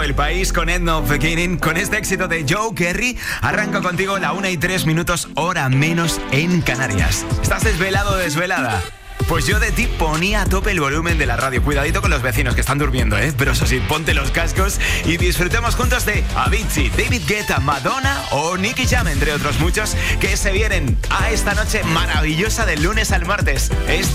todo el país con End of Beginning. Con este éxito de Joe Kerry, arranco contigo la 1:03, hora menos en Canarias. ¿Estás desvelado o desvelada? Pues yo de ti ponía a tope el volumen de la radio. Cuidadito con los vecinos que están durmiendo, pero eso sí, ponte los cascos y disfrutemos juntos de Avicii, David Guetta, Madonna o Nicky Jam, entre otros muchos, que se vienen a esta noche maravillosa del lunes al martes. Es